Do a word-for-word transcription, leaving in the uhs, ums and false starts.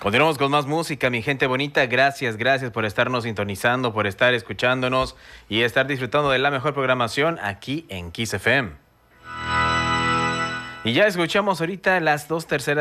Continuamos con más música, mi gente bonita. Gracias, gracias por estarnos sintonizando, por estar escuchándonos y estar disfrutando de la mejor programación aquí en Kiss F M. Y ya escuchamos ahorita las dos terceras